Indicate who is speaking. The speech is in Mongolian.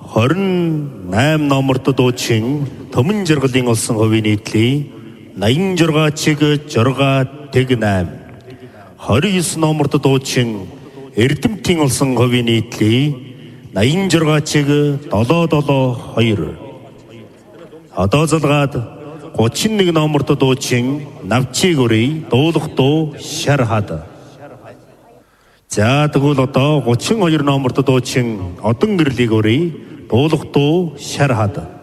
Speaker 1: 28 номерт дуучин Төмөн жаргалын олсон хувийн нийтлээ 86 чиг 6 тэг 8. 29 номерт дуучин Эрдэмтийн олсон хувийн нийтлээ 86 чиг 772. Одоо залгаад 31 номерт дуучин Навчиг өрий дуулах дуу шар хад. За тэгвэл одоо 32 номерт дуучин Одон гэрлийг өрий дуулах дуу шар хад.